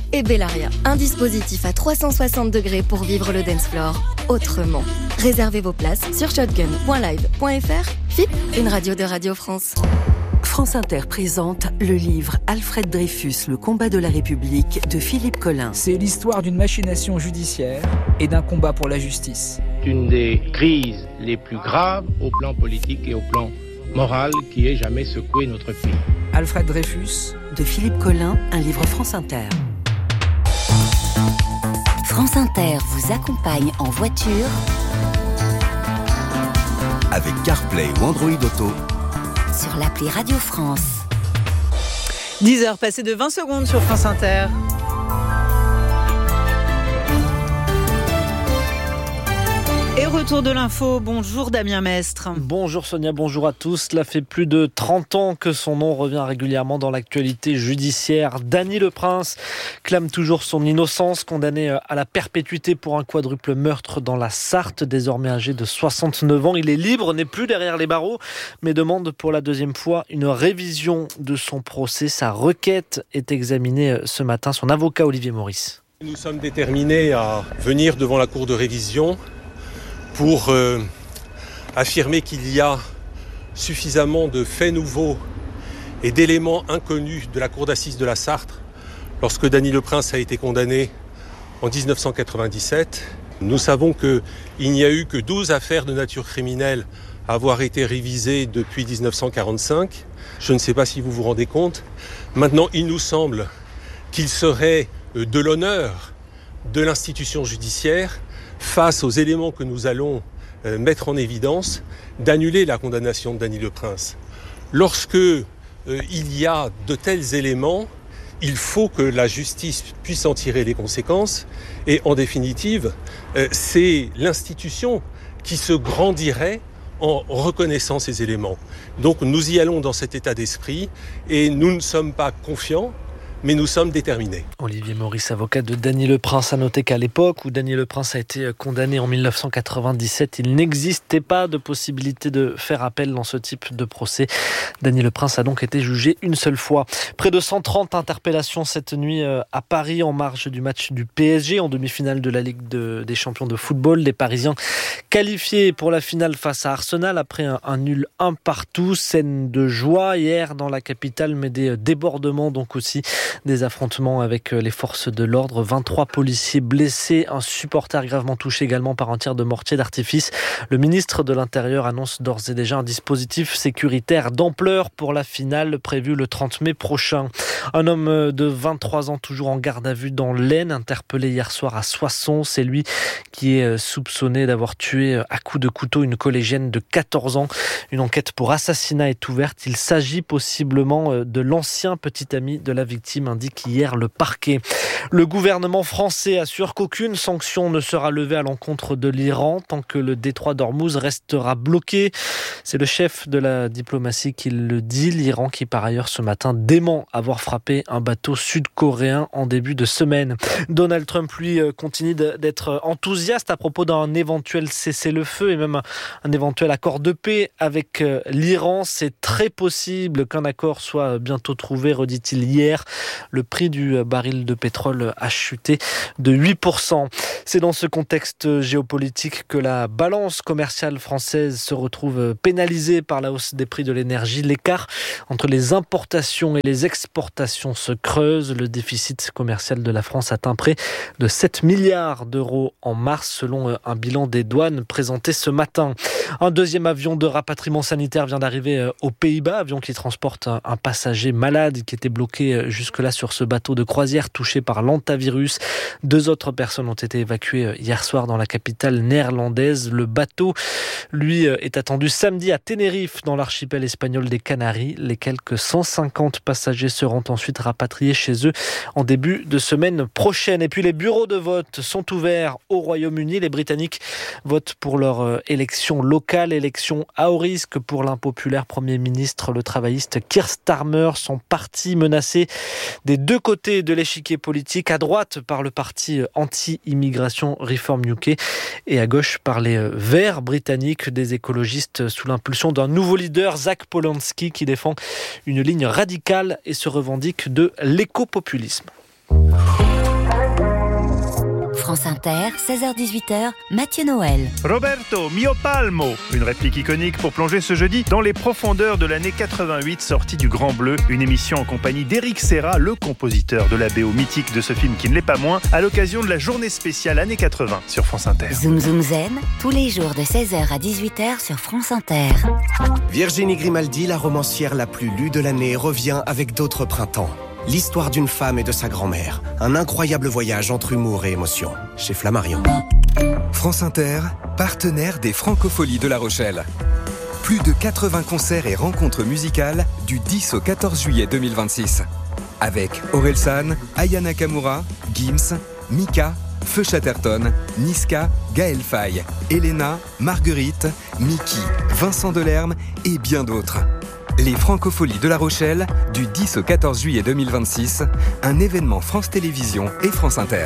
et Bellaria. Un dispositif à 360 degrés pour vivre le dance floor autrement. Réservez vos places sur shotgun.live.fr. FIP, une radio de Radio France. France Inter présente le livre Alfred Dreyfus, le combat de la République de Philippe Collin. C'est l'histoire d'une machination judiciaire et d'un combat pour la justice. Une des crises les plus graves au plan politique et au plan moral qui ait jamais secoué notre pays. Alfred Dreyfus de Philippe Collin, un livre France Inter. France Inter vous accompagne en voiture avec CarPlay ou Android Auto sur l'appli Radio France. 10h passées de 20 secondes sur France Inter. Et retour de l'info, bonjour Damien Mestre. Bonjour Sonia, bonjour à tous. Cela fait plus de 30 ans que son nom revient régulièrement dans l'actualité judiciaire. Dany Leprince clame toujours son innocence, condamné à la perpétuité pour un quadruple meurtre dans la Sarthe. Désormais âgé de 69 ans, il est libre, n'est plus derrière les barreaux, mais demande pour la deuxième fois une révision de son procès. Sa requête est examinée ce matin. Son avocat Olivier Maurice. Nous sommes déterminés à venir devant la Cour de révision pour affirmer qu'il y a suffisamment de faits nouveaux et d'éléments inconnus de la Cour d'assises de la Sarthe lorsque Dany Leprince a été condamné en 1997. Nous savons qu'il n'y a eu que 12 affaires de nature criminelle à avoir été révisées depuis 1945. Je ne sais pas si vous vous rendez compte. Maintenant, il nous semble qu'il serait de l'honneur de l'institution judiciaire, face aux éléments que nous allons mettre en évidence, d'annuler la condamnation de Dany Leprince. Lorsque il y a de tels éléments, il faut que la justice puisse en tirer les conséquences et en définitive, c'est l'institution qui se grandirait en reconnaissant ces éléments. Donc nous y allons dans cet état d'esprit et nous ne sommes pas confiants, mais nous sommes déterminés. Olivier Maurice, avocat de Dany Leprince, a noté qu'à l'époque où Dany Leprince a été condamné en 1997, il n'existait pas de possibilité de faire appel dans ce type de procès. Dany Leprince a donc été jugé une seule fois. Près de 130 interpellations cette nuit à Paris en marge du match du PSG en demi-finale de la Ligue des champions de football. Les Parisiens qualifiés pour la finale face à Arsenal après un nul 1-1. Scène de joie hier dans la capitale, mais des débordements donc aussi. Des affrontements avec les forces de l'ordre, 23 policiers blessés, un supporter gravement touché également par un tir de mortier d'artifice. Le ministre de l'Intérieur annonce d'ores et déjà un dispositif sécuritaire d'ampleur pour la finale prévue le 30 mai prochain. Un homme de 23 ans toujours en garde à vue dans l'Aisne, interpellé hier soir à Soissons. C'est lui qui est soupçonné d'avoir tué à coups de couteau une collégienne de 14 ans. Une enquête pour assassinat est ouverte. Il s'agit possiblement de l'ancien petit ami de la victime, indique hier le parquet. Le gouvernement français assure qu'aucune sanction ne sera levée à l'encontre de l'Iran tant que le détroit d'Ormuz restera bloqué. C'est le chef de la diplomatie qui le dit. L'Iran qui par ailleurs ce matin dément avoir frappé un bateau sud-coréen en début de semaine. Donald Trump lui continue d'être enthousiaste à propos d'un éventuel cessez-le-feu et même un éventuel accord de paix avec l'Iran. C'est très possible qu'un accord soit bientôt trouvé, redit-il hier. Le prix du baril de pétrole a chuté de 8%. C'est dans ce contexte géopolitique que la balance commerciale française se retrouve pénalisée par la hausse des prix de l'énergie. L'écart entre les importations et les exportations se creuse. Le déficit commercial de la France atteint près de 7 milliards d'euros en mars, selon un bilan des douanes présenté ce matin. Un deuxième avion de rapatriement sanitaire vient d'arriver aux Pays-Bas, avion qui transporte un passager malade qui était bloqué jusque-là sur ce bateau de croisière touché par l'hantavirus. 2 autres personnes ont été évacuées hier soir dans la capitale néerlandaise. Le bateau, lui, est attendu samedi à Tenerife, dans l'archipel espagnol des Canaries. Les quelques 150 passagers seront ensuite rapatriés chez eux en début de semaine prochaine. Et puis les bureaux de vote sont ouverts au Royaume-Uni. Les Britanniques votent pour leur élection locale, élection à haut risque pour l'impopulaire Premier ministre, le travailliste Keir Starmer. Son parti menacé des deux côtés de l'échiquier politique, à droite par le parti anti-immigration Reform UK et à gauche par les Verts britanniques, des écologistes sous l'impulsion d'un nouveau leader, Zach Polanski, qui défend une ligne radicale et se revendique de l'écopopulisme. France Inter, 16h-18h, Mathieu Noël. Roberto Mio Palmo, une réplique iconique pour plonger ce jeudi dans les profondeurs de l'année 88, sortie du Grand Bleu, une émission en compagnie d'Éric Serra, le compositeur de la BO mythique de ce film qui ne l'est pas moins, à l'occasion de la journée spéciale années 80 sur France Inter. Zoom Zoom Zen, tous les jours de 16h à 18h sur France Inter. Virginie Grimaldi, la romancière la plus lue de l'année, revient avec d'autres printemps. L'histoire d'une femme et de sa grand-mère. Un incroyable voyage entre humour et émotion. Chez Flammarion. France Inter, partenaire des Francopholies de La Rochelle. Plus de 80 concerts et rencontres musicales du 10 au 14 juillet 2026. Avec Orelsan, Aya Nakamura, Gims, Mika, Feu Chatterton, Niska, Gaël Faye, Elena, Marguerite, Mickey, Vincent Delerme et bien d'autres. Les Francopholies de La Rochelle, du 10 au 14 juillet 2026, un événement France Télévisions et France Inter.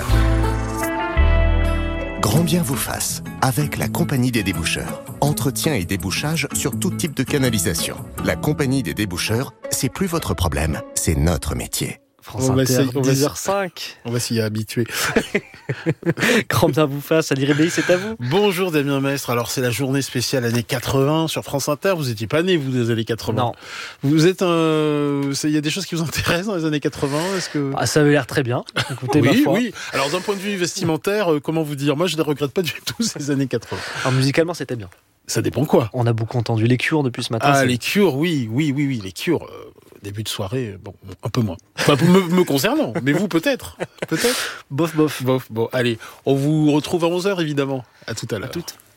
Grand bien vous fasse, avec la Compagnie des déboucheurs. Entretien et débouchage sur tout type de canalisation. La Compagnie des déboucheurs, c'est plus votre problème, c'est notre métier. France Inter, 10h05. On va s'y habituer. Grand bien vous fasse, Ali Rébéi, c'est à vous. Bonjour Damien Mestre, alors c'est la journée spéciale années 80 sur France Inter, vous étiez pas né vous des années 80. Non. Vous êtes il y a des choses qui vous intéressent dans les années 80, est-ce que... Ça avait l'air très bien, écoutez, oui, ma foi. Oui, alors d'un point de vue vestimentaire, comment vous dire, moi je ne regrette pas du tout ces années 80. Alors musicalement c'était bien. Ça dépend quoi. On a beaucoup entendu les Cures depuis ce matin. Ah, les Cures, oui, les Cures... Début de soirée, bon, un peu moins. Enfin, me concernant, mais vous peut-être. Bof. Bon, allez, on vous retrouve à 11h évidemment. À tout à l'heure. À toutes.